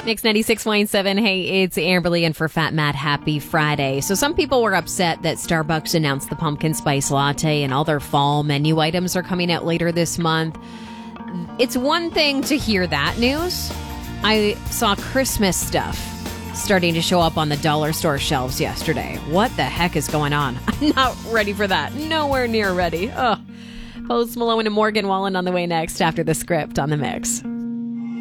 Mix 96.7. Hey, it's Amberly and for Fat Matt, happy Friday. So some people were upset that Starbucks announced the pumpkin spice latte and all their fall menu items are coming out later this month. It's one thing to hear that news. I saw Christmas stuff starting to show up on the dollar store shelves yesterday. What the heck is going on? I'm not ready for that. Nowhere near ready. Oh, Post Malone and Morgan Wallen on the way next after the script on the Mix.